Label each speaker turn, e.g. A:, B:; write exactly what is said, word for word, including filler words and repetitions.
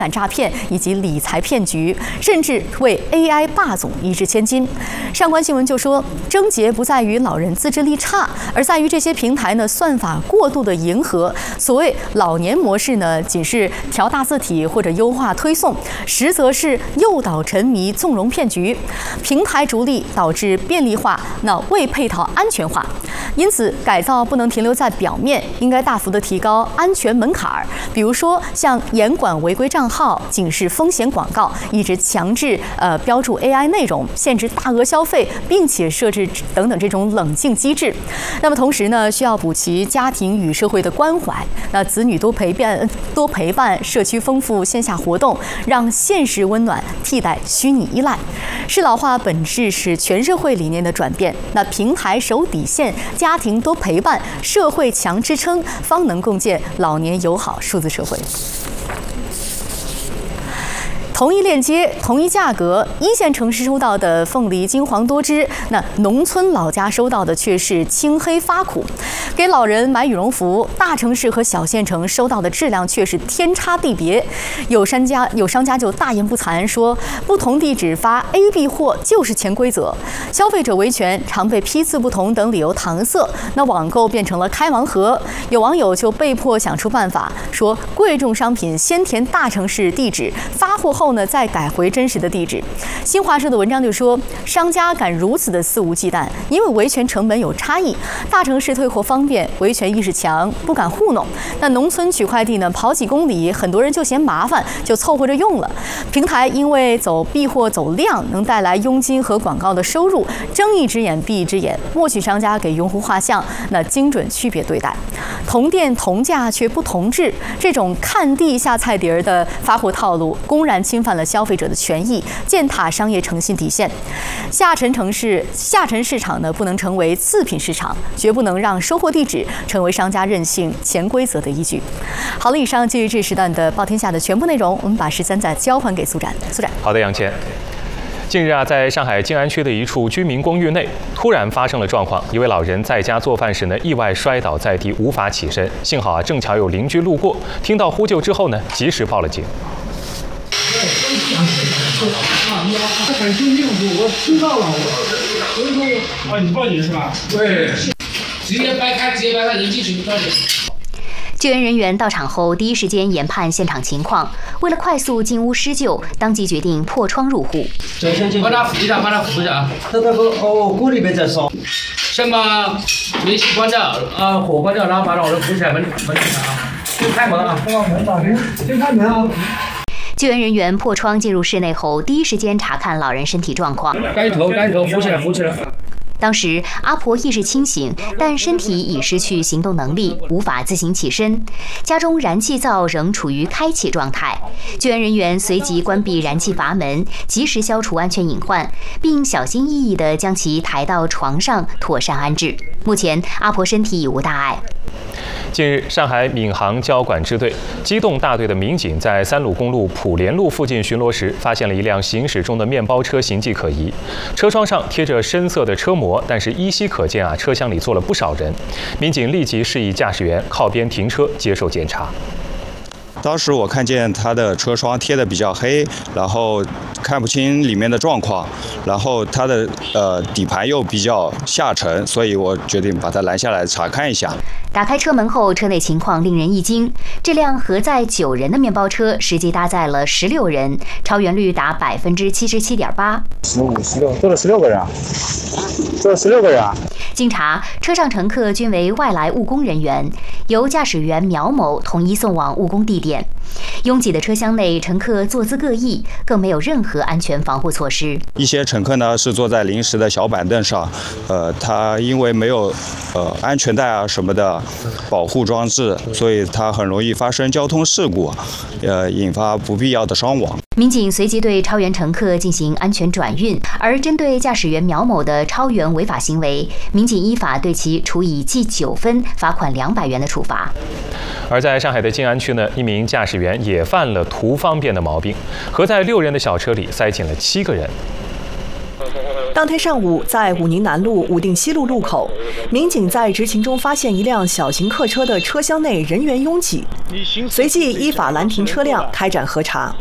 A: 反诈骗以及理财骗局，甚至为 A I 霸总一掷千金。上官新闻就说，症结不在于老人自制力差，而在于这些平台呢算法过度的迎合。所谓老年模式呢，仅是调大字体或者优化推送，实则是诱导沉迷、纵容骗局。平台逐利导致便利化，那未配套安全化。因此，改造不能停留在表面，应该大幅的提高安全门槛儿。比如说，像严管违规账号、警示风险广告，一直强制呃标注 A I 内容，限制大额消费，并且设置等等这种冷静机制。那么同时呢，需要补齐家庭与社会的关怀。那子女多陪伴、多陪伴，社区丰富线下活动，让现实温暖替代虚拟依赖。适老化本质是全社会理念的转变。那平台守底线，家庭多陪伴，社会强支撑，方能共建老年友好数字社会。同一链接，同一价格，一线城市收到的凤梨金黄多汁，那农村老家收到的却是青黑发苦。给老人买羽绒服，大城市和小县城收到的质量却是天差地别。有商家有商家就大言不惭说，不同地址发 A、B 货就是潜规则。消费者维权常被批次不同等理由搪塞，那网购变成了开盲盒。有网友就被迫想出办法，说贵重商品先填大城市地址，发货后呢再改回真实的地址。新华社的文章就说，商家敢如此的肆无忌惮，因为维权成本有差异，大城市退货方便，维权意识强，不敢糊弄。那农村取快递呢，跑几公里，很多人就嫌麻烦，就凑合着用了。平台因为走避货走量，能带来佣金和广告的收入，睁一只眼闭一只眼，默许商家给用户画像，那精准区别对待。同店同价却不同质，这种看地下菜碟儿的发货套路，公然侵犯了消费者的权益，践踏商业诚信底线。下沉城市、下沉市场呢，不能成为次品市场，绝不能让收货地址成为商家任性、潜规则的依据。好了，以上就是这时段的《报天下》的全部内容，我们把时间再交还给苏展。苏展，
B: 好的，杨倩。近日啊，在上海静安区的一处居民公寓内，突然发生了状况。一位老人在家做饭时呢，意外摔倒在地，无法起身。幸好啊，正巧有邻居路过，听到呼救之后呢，及时报了警。
C: 他很生病，我听到了，我所以说，啊，你报警是吧？对，直接掰开，直接掰开，人进去报警。
D: 救援人员到场后，第一时间研判现场情况。为了快速进屋施救，当即决定破窗入户。
C: 帮他扶一下，帮他扶一下啊！
E: 他那个哦，锅里面在烧。
C: 先把煤气关掉，呃，火关掉，然后把老人扶起来，门门起来啊！先开门啊！先把门打开，先开门啊！
D: 救援人员破窗进入室内后，第一时间查看老人身体状况。
C: 该头，该头，扶起来，扶起来。
D: 当时阿婆意识清醒，但身体已失去行动能力，无法自行起身。家中燃气灶仍处于开启状态，救援人员随即关闭燃气阀门，及时消除安全隐患，并小心翼翼地将其抬到床上，妥善安置。目前阿婆身体已无大碍。
B: 近日，上海闵行交管支队机动大队的民警在三鲁公路普联路附近巡逻时，发现了一辆行驶中的面包车形迹可疑，车窗上贴着深色的车膜，但是依稀可见啊，车厢里坐了不少人。民警立即示意驾驶员靠边停车接受检查。
F: 当时我看见他的车窗贴的比较黑，然后看不清里面的状况，然后他的呃底盘又比较下沉，所以我决定把他拦下来查看一下。
D: 打开车门后，车内情况令人一惊。这辆核载九人的面包车实际搭载了十六人，超员率达百分之七十七点八。
G: 十五、十六，坐了十六个人啊！坐了十六个人啊！
D: 经查，车上乘客均为外来务工人员，由驾驶员苗某统一送往务工地点。拥挤的车厢内，乘客坐姿各异，更没有任何安全防护措施。
F: 一些乘客呢是坐在临时的小板凳上，呃，他因为没有呃安全带啊什么的保护装置，所以他很容易发生交通事故，呃，引发不必要的伤亡。
D: 民警随即对超员乘客进行安全转运，而针对驾驶员苗某的超员违法行为，民警依法对其处以记九分、罚款两百元的处罚。
B: 而在上海的静安区呢，一名驾驶员也犯了图方便的毛病，和在六人的小车里塞进了七个人。
A: 当
H: 当天上午，在武宁南路武定西路路口，民警在执勤中发现一辆小型客车的车厢内人员拥挤，随即依法拦停车辆，开展核查。